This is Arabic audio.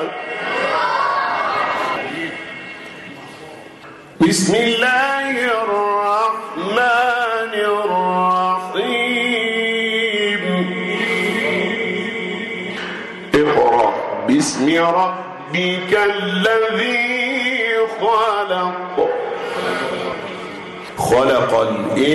بسم الله الرحمن الرحيم اقرأ باسم ربك الذي خلق